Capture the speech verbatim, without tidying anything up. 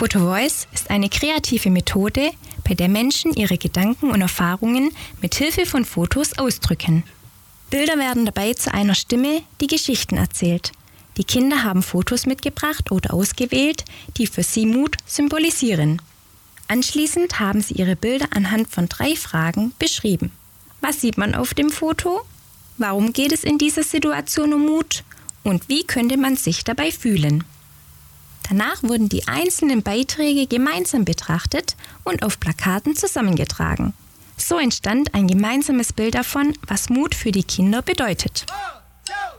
Photovoice ist eine kreative Methode, bei der Menschen ihre Gedanken und Erfahrungen mit Hilfe von Fotos ausdrücken. Bilder werden dabei zu einer Stimme, die Geschichten erzählt. Die Kinder haben Fotos mitgebracht oder ausgewählt, die für sie Mut symbolisieren. Anschließend haben sie ihre Bilder anhand von drei Fragen beschrieben. Was sieht man auf dem Foto? Warum geht es in dieser Situation um Mut? Und wie könnte man sich dabei fühlen? Danach wurden die einzelnen Beiträge gemeinsam betrachtet und auf Plakaten zusammengetragen. So entstand ein gemeinsames Bild davon, was Mut für die Kinder bedeutet.